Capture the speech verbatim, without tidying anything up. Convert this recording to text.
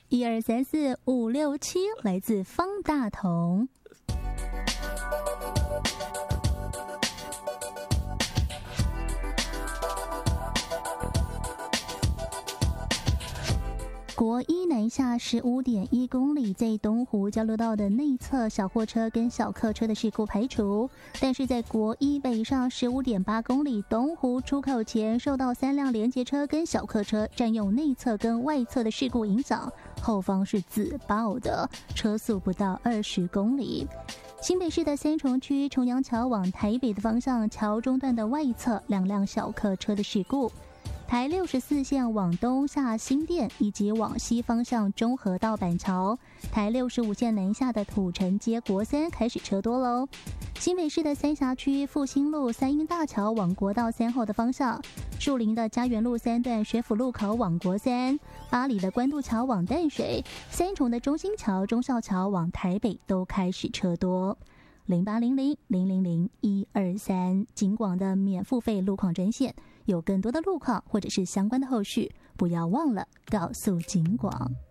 一二三四五六七，来自方大同。国一南下十五点一公里，在东湖交流道的内侧，小货车跟小客车的事故排除，但是在国一北上十五点八公里东湖出口前，受到三辆连结车跟小客车占用内侧跟外侧的事故影响，后方是自爆的，车速不到二十公里。新北市的三重区重阳桥往台北的方向，桥中段的外侧两辆小客车的事故。台六十四线往东下新店，以及往西方向中和到板桥，台六十五线南下的土城街国三开始车多喽。新北市的三峡区复兴路三鹰大桥往国道三号的方向，树林的嘉园路三段学府路口往国三，八里的关渡桥往淡水，三重的中心桥忠孝桥往台北都开始车多。零八零零零零零一二三，警广的免付费路况专线，有更多的路况或者是相关的后续，不要忘了告诉警广。